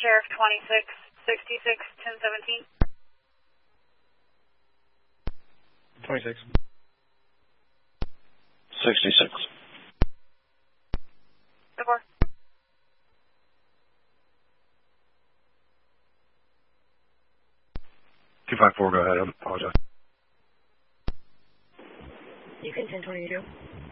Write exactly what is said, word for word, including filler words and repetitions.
Sheriff twenty-six sixty-six ten seventeen. twenty-six. sixty-six. Four. two five four, go ahead. I apologize. You can ten twenty-two.